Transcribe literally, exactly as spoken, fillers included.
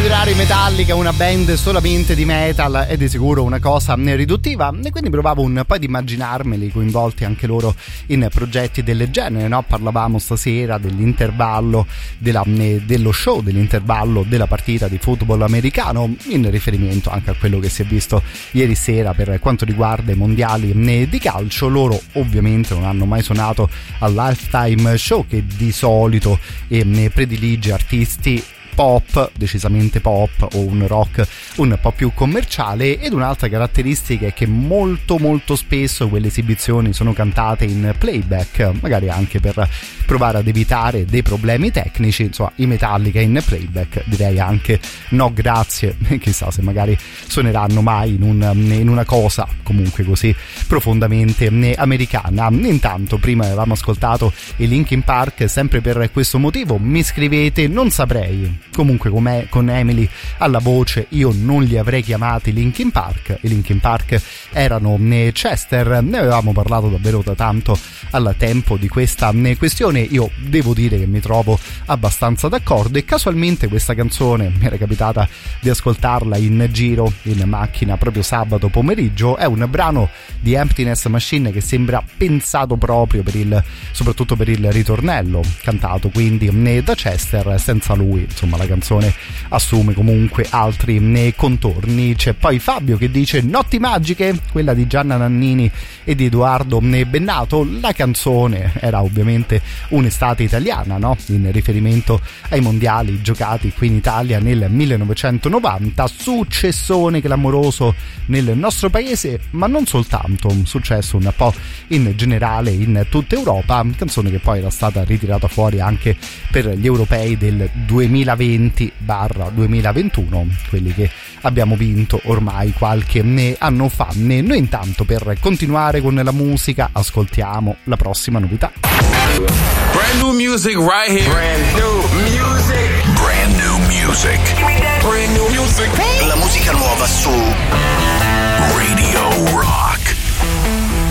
considerare i Metallica una band solamente di metal è di sicuro una cosa riduttiva, e quindi provavo un po' ad immaginarmeli coinvolti anche loro in progetti del genere, no? Parlavamo stasera dell'intervallo della, dello show, dell'intervallo della partita di football americano, in riferimento anche a quello che si è visto ieri sera per quanto riguarda i mondiali di calcio. Loro ovviamente non hanno mai suonato all'halftime show, che di solito eh, predilige artisti pop, decisamente pop, o un rock un po' più commerciale. Ed un'altra caratteristica è che molto molto spesso quelle esibizioni sono cantate in playback, magari anche per provare ad evitare dei problemi tecnici. Insomma, i Metallica in playback direi anche no grazie, chissà se magari suoneranno mai in, un, in una cosa comunque così profondamente americana. Intanto prima avevamo ascoltato i Linkin Park, sempre per questo motivo mi scrivete non saprei. Comunque com'è, con Emily alla voce io non li avrei chiamati Linkin Park. I Linkin Park erano Chester, ne avevamo parlato davvero da tanto al tempo di questa questione. Io devo dire che mi trovo abbastanza d'accordo, e casualmente questa canzone mi era capitata di ascoltarla in giro in macchina proprio sabato pomeriggio. È un brano di Emptiness Machine che sembra pensato proprio per il, soprattutto per il ritornello cantato quindi da Chester. Senza lui insomma la canzone assume comunque altri contorni. C'è poi Fabio che dice Notti magiche, quella di Gianna Nannini e di Edoardo Bennato. La canzone era ovviamente un'estate italiana, no? In riferimento ai mondiali giocati qui in Italia nel millenovecentonovanta, successone clamoroso nel nostro paese, ma non soltanto, successo un po' in generale in tutta Europa, canzone che poi era stata ritirata fuori anche per gli europei del duemilaventi duemilaventuno, quelli che abbiamo vinto ormai qualche anno fa. Noi intanto, per continuare con la musica, ascoltiamo la prossima novità. Brand new music right here. Brand new music. Brand new music.